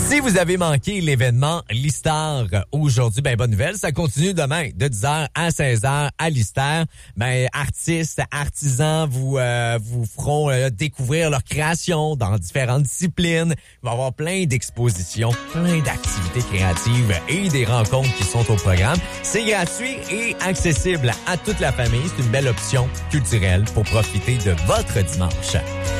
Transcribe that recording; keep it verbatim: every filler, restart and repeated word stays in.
Si vous avez manqué l'événement Listar aujourd'hui, ben bonne nouvelle, ça continue demain de dix heures à seize heures à Listar. Ben artistes, artisans vous euh, vous feront euh, découvrir leurs créations dans différentes disciplines. Il va y avoir plein d'expositions, plein d'activités créatives et des rencontres qui sont au programme. C'est gratuit et accessible à toute la famille. C'est une belle option culturelle pour profiter de votre dimanche.